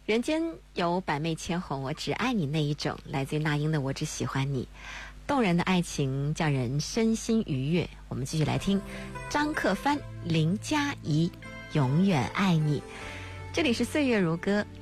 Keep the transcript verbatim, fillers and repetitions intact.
人间有百媚千红，我只爱你那一种，来自于那英的《我只喜欢你》。动人的爱情叫人身心愉悦。我们继续来听张克帆、林佳怡《永远爱你》。这里是岁月如歌，